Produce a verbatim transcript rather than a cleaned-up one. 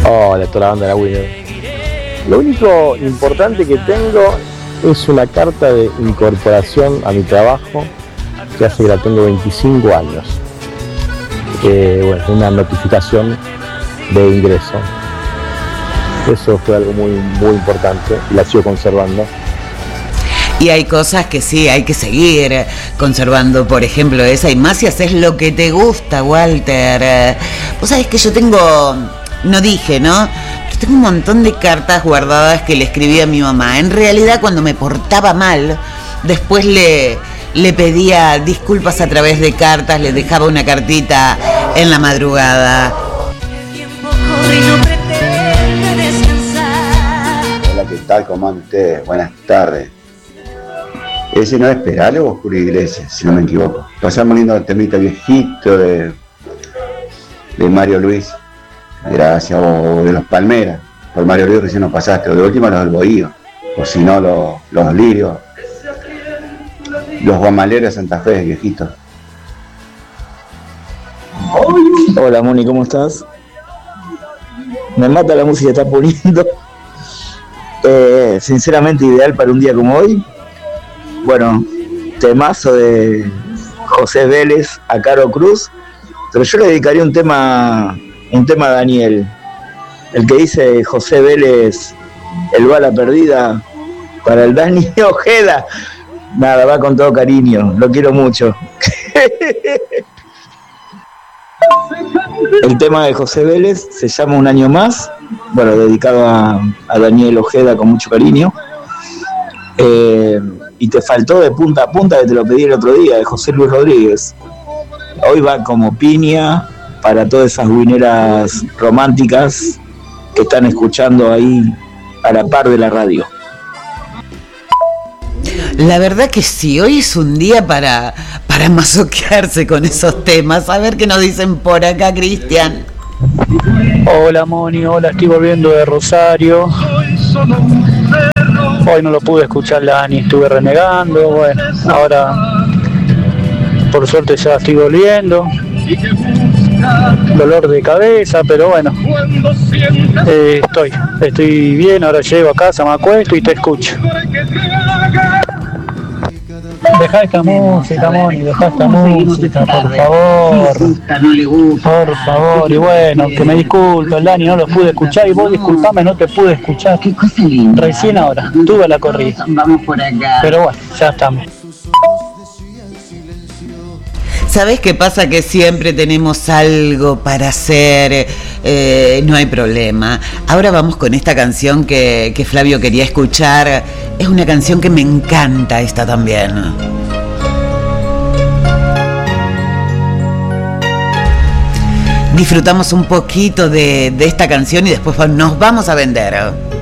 Hola, toda la banda de la Winner. Lo único importante que tengo es una carta de incorporación a mi trabajo, que hace que la tengo veinticinco años. Eh, bueno, una notificación de ingreso. Eso fue algo muy, muy importante y la sigo conservando. Y hay cosas que sí, hay que seguir conservando, por ejemplo esa, y más si haces lo que te gusta, Walter. Vos sabés que yo tengo, no dije, ¿no? Yo tengo un montón de cartas guardadas que le escribí a mi mamá. En realidad, cuando me portaba mal, después le, le pedía disculpas a través de cartas, le dejaba una cartita en la madrugada. Hola, ¿qué tal? ¿Cómo andan ustedes? Buenas tardes. Ese no es Perales o Julio Iglesias, si no me equivoco. Pasamos lindo el temita viejito de, de Mario Luis. Gracias, o de los Palmeras. Por Mario Luis recién nos pasaste, o de última los del Bohío. O si no, los, los Lirios. Los Guamaleros de Santa Fe, viejitos. Hola Moni, ¿cómo estás? Me mata la música que estás poniendo. Eh, sinceramente ideal para un día como hoy. Bueno, temazo de José Vélez a Caro Cruz, pero yo le dedicaría un tema, un tema a Daniel, el que dice José Vélez, el bala perdida, para el Dani Ojeda. Nada, va con todo cariño, lo quiero mucho. El tema de José Vélez se llama Un año más, bueno, dedicado a, a Daniel Ojeda con mucho cariño. Eh, y te faltó de punta a punta, que te lo pedí el otro día, de José Luis Rodríguez. Hoy va como piña para todas esas guineras románticas que están escuchando ahí a la par de la radio. La verdad que sí, hoy es un día para, para masoquearse con esos temas. A ver qué nos dicen por acá, Cristian. Hola Moni, hola, estoy volviendo de Rosario. Hoy no lo pude escuchar la Ani, estuve renegando. Bueno, ahora por suerte ya estoy volviendo. Dolor de cabeza, pero bueno, eh, estoy, estoy bien, ahora llego a casa, me acuesto y te escucho. Dejá esta música, Moni, dejá esta música, por favor. Por favor, y bueno, que me disculpe, Lani, no lo pude escuchar, y vos disculpame, no te pude escuchar. Qué cosa linda. Recién ahora, tuve la corrida. Vamos por acá. Pero bueno, ya estamos. ¿Sabés qué pasa? Que siempre tenemos algo para hacer, eh, no hay problema. Ahora vamos con esta canción que, que Flavio quería escuchar. Es una canción que me encanta, esta también. Disfrutamos un poquito de, de esta canción y después nos vamos a vender.